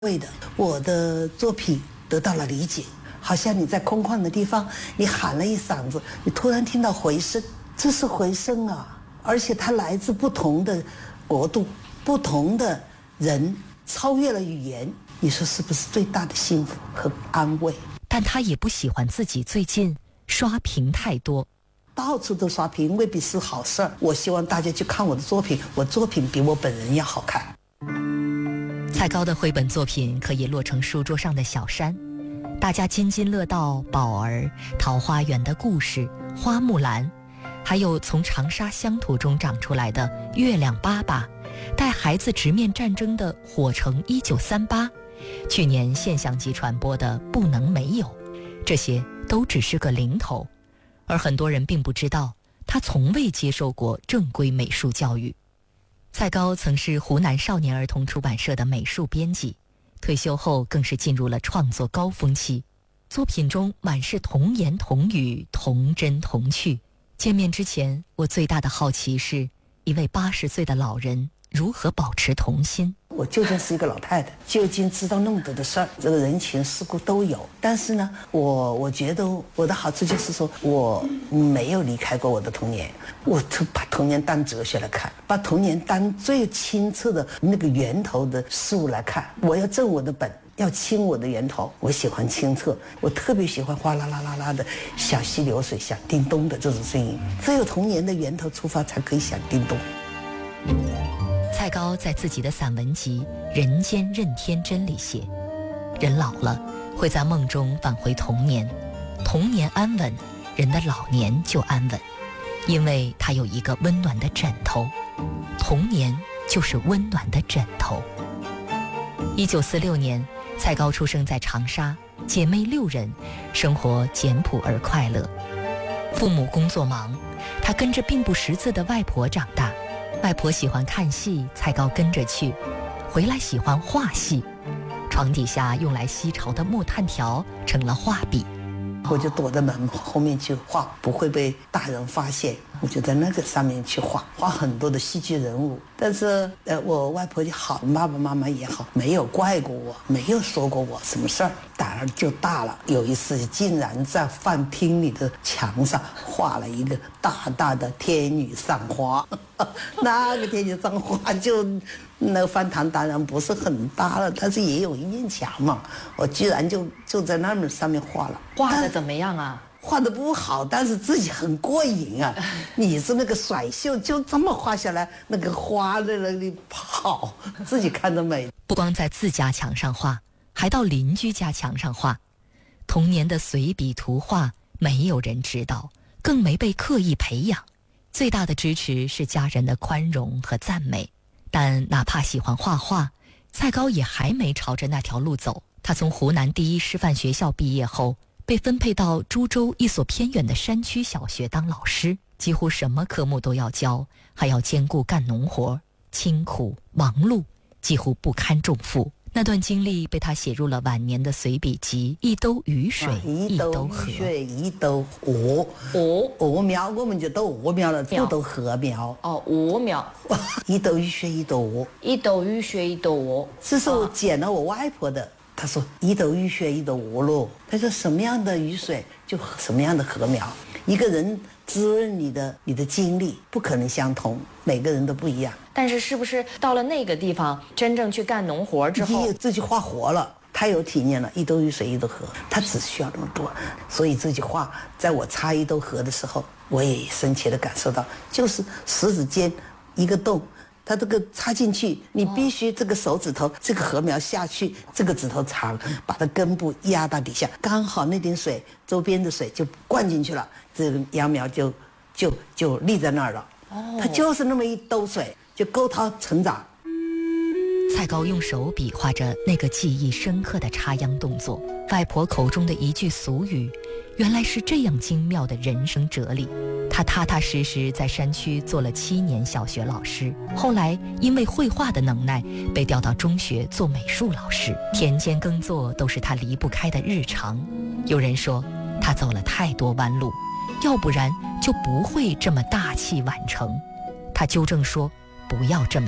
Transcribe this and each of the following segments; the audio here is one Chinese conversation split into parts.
为的，我的作品得到了理解，好像你在空旷的地方，你喊了一嗓子，你突然听到回声，这是回声啊！而且它来自不同的国度，不同的人，超越了语言，你说是不是最大的幸福和安慰？ 但他也不喜欢自己最近刷屏太多， 到处都刷屏未必是好事儿。我希望大家去看我的作品，我作品比我本人要好看。 蔡高的绘本作品可以落成书桌上的小山，大家津津乐道宝儿、桃花源的故事、花木兰，还有从长沙乡土中长出来的月亮爸爸，带孩子直面战争的火城1938，去年现象级传播的不能没有，这些都只是个零头，而很多人并不知道他从未接受过正规美术教育。蔡高曾是湖南少年儿童出版社的美术编辑，退休后更是进入了创作高峰期，作品中满是童言童语，童真童趣。见面之前，我最大的好奇是一位80岁的老人如何保持童心。 我究竟是一个老太太，究竟知道那么多的事儿，这个人情世故都有。但是呢，我觉得我的好处就是说，我没有离开过我的童年，我就把童年当哲学来看，把童年当最清澈的那个源头的事物来看。我要正我的本，要清我的源头。我喜欢清澈，我特别喜欢哗啦啦啦啦的小溪流水响叮咚的这种声音。只有童年的源头出发，才可以响叮咚。 蔡高在自己的散文集《人间任天真》里写，人老了会在梦中返回童年，童年安稳，人的老年就安稳，因为他有一个温暖的枕头，童年就是温暖的枕头。1946年，蔡高出生在长沙，姐妹6人，生活简朴而快乐。父母工作忙，他跟着并不识字的外婆长大。外婆喜欢看戏，蔡高跟着去，回来喜欢画戏。床底下用来吸潮的木炭条成了画笔， 我就躲在门后面去画，不会被大人发现。我就在那个上面去画很多的戏剧人物。但是我外婆也好，爸爸妈妈也好，没有怪过我，没有说过我什么事儿，胆儿就大了。有一次竟然在饭厅里的墙上画了一个大大的天女散花。那个天女散花就那个饭堂当然不是很大了，但是也有一面墙嘛，我居然就在那上面画了。 画的怎么样啊？ 画的不好，但是自己很过瘾啊！你是那个甩袖，就这么画下来，那个花在那里跑，自己看着美。 不光在自家墙上画，还到邻居家墙上画。童年的随笔图画，没有人知道，更没被刻意培养。最大的支持是家人的宽容和赞美。但哪怕喜欢画画，蔡高也还没朝着那条路走。他从湖南第一师范学校毕业后，被分配到株洲一所偏远的山区小学当老师，几乎什么科目都要教，还要兼顾干农活，清苦忙碌，几乎不堪重负。那段经历被他写入了晚年的随笔集《一兜雨水一兜河》。 一兜鹅，鹅苗，我们就都鹅苗了，不都禾苗。 哦，鹅苗。 一兜雨水一兜鹅， 一兜雨水一兜鹅。 这是我捡了我外婆的。他说一兜雨水一兜鹅咯。他说什么样的雨水就什么样的禾苗。一个人滋润你的经历不可能相同，每个人都不一样。 但是是不是到了那个地方真正去干农活之后， 自己画活了，他有体验了，一兜雨水一兜河，他只需要那么多，所以自己画。在我插一兜河的时候，我也深切地感受到，就是食指间一个洞，它这个插进去，你必须这个手指头这个禾苗下去，这个指头长，把它根部压到底下，刚好那点水周边的水就灌进去了，这个秧苗就立在那儿了。它就是那么一兜水就够它成长。 蔡高用手比划着那个记忆深刻的插秧动作，外婆口中的一句俗语，原来是这样精妙的人生哲理。他踏踏实实在山区做了7年小学老师，后来因为绘画的能耐被调到中学做美术老师。田间耕作都是他离不开的日常。有人说他走了太多弯路，要不然就不会这么大器晚成。他纠正说，不要这么想。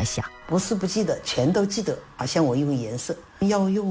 不是不记得，全都记得。好像我用颜色要用